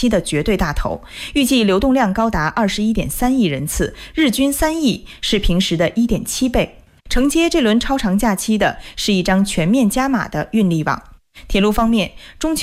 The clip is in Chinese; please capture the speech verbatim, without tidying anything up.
期的绝对大头，预计流动量高达 二十一点三亿人次，日均三亿，是平时的 一点七倍。承接这轮超长假期的是一张全面加码的运力网。铁路方面，中秋